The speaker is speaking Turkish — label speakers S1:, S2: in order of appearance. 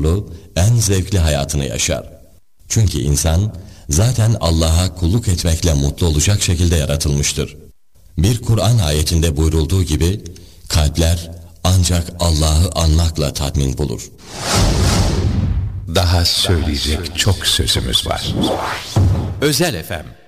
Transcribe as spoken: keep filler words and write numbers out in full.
S1: huzurlu, en zevkli hayatını yaşar. Çünkü insan zaten Allah'a kulluk etmekle mutlu olacak şekilde yaratılmıştır. Bir Kur'an ayetinde buyurulduğu gibi, kalpler ancak Allah'ı anmakla tatmin bulur.
S2: Daha söyleyecek çok sözümüz var.
S3: Özel F M